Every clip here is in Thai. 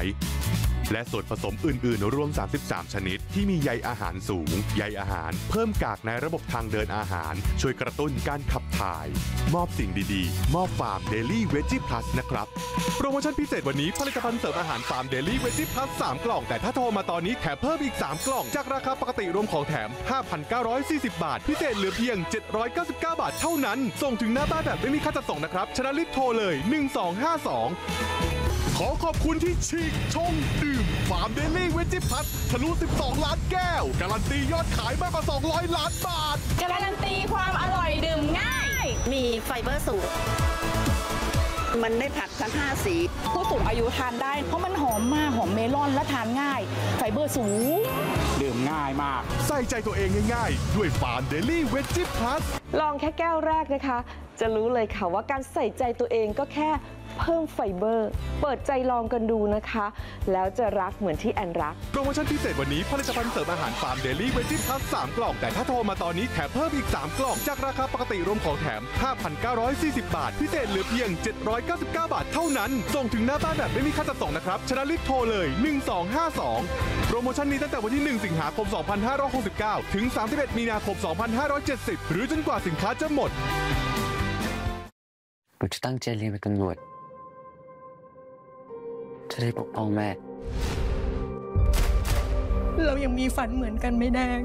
และส่วนผสมอื่นๆรวม33ชนิดที่มีใยอาหารสูงใยอาหารเพิ่มกากในระบบทางเดินอาหารช่วยกระตุ้นการขับถ่ายมอบสิ่งดีๆมอบฟาร์มเดลี่เวจี้พลัสนะครับโปรโมชั่นพิเศษวันนี้ผลิตภัณฑ์เสริมอาหารฟาร์มเดลี่เวจี้พลัส3กล่องแต่ถ้าโทรมาตอนนี้แถมเพิ่มอีก3กล่องจากราคาปกติรวมของแถม 5,940 บาทพิเศษเหลือเพียง799 บาทเท่านั้นส่งถึงหน้าบ้านแบบไม่มีค่าจัดส่งนะครับฉะนั้นรีบโทรเลย1252ขอขอบคุณที่ฉีกชงดื่มฟาร์มเดลี่เวจี้พลัสทะลุ12 ล้านแก้วการันตียอดขายมากกว่า200 ล้านบาทการันตีความอร่อยดื่มง่ายมีไฟเบอร์สูงมันได้ผักทั้ง5สีผู้สูงอายุทานได้เพราะมันหอมมากหอมเมลอนและทานง่ายไฟเบอร์สูงดื่มง่ายมากใส่ใจตัวเองง่ายๆด้วยฟาร์มเดลี่เวจี้พลัสลองแค่แก้วแรกนะคะจะรู้เลยค่ะว่าการใส่ใจตัวเองก็แค่เพิ่มไฟเบอร์เปิดใจลองกันดูนะคะแล้วจะรักเหมือนที่แอนรักโปรโมชั่นพิเศษวันนี้ผลิตภัณฑ์เสริมอาหารฟาร์มเดลี่เวจี้พลัส3กล่องแต่ถ้าโทรมาตอนนี้แถมเพิ่มอีก3กล่องจากราคาปกติรวมของแถม 5,940 บาทพิเศษเหลือเพียง799 บาทเท่านั้นส่งถึงหน้าบ้านแบบไม่มีค่าจัดส่งนะครับฉะนั้นรีบโทรเลย1252โปรโมชั่นนี้ตั้งแต่วันที่1สิงหาคม2569ถึง31มีนาคม2570หรือจนกว่าสินค้าจะหมดหนูจะตั้งใจเรียนเป็นตำรวจจะได้ปกป้องแม่เรายังมีฝันเหมือนกันไม่แดง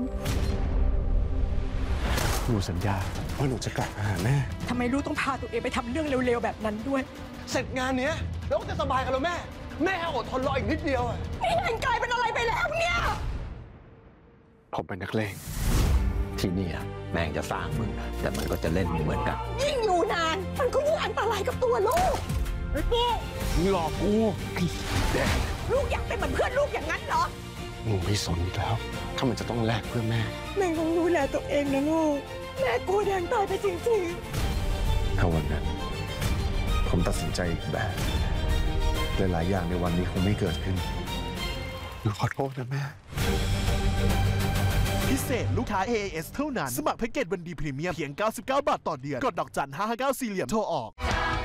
หนูสัญญาว่าหนูจะกลับมาหาแม่ทำไมลูกต้องพาตัวเองไปทำเรื่องเร็วๆแบบนั้นด้วยเสร็จงานเนี้ยเราก็จะสบายกันแล้วแม่อดทนรออีกนิดเดียวนี่แอนกลายเป็นอะไรไปแล้วเนี่ยผมเป็นนักเลงที่นี่แม่งจะสร้างมึงแต่มันก็จะเล่นมึงเหมือนกันยิ่งอยู่นานมันก็ยิ่งอันตรายกับตัวลูกไอ้ปุ๊หลอกกูลูกอยากเป็นเหมือนเพื่อนลูกอย่างนั้นเหรอหนูไม่สนอีกแล้วถ้ามันจะต้องแลกเพื่อแม่ต้องดูแลตัวเองนะลูกแม่กลัวแดงตายไปจริงๆถ้าวันนั้นผมตัดสินใจอีกแบบหลายๆอย่างในวันนี้คงไม่เกิดขึ้นหนูขอโทษนะแม่พิเศษลูกค้า AAS เท่านั้นสมัครแพ็กเกจวันดีพรีเมียมเพียง99 บาทต่อเดือนกดดอกจัน 559 4 เหลี่ยมโทรออก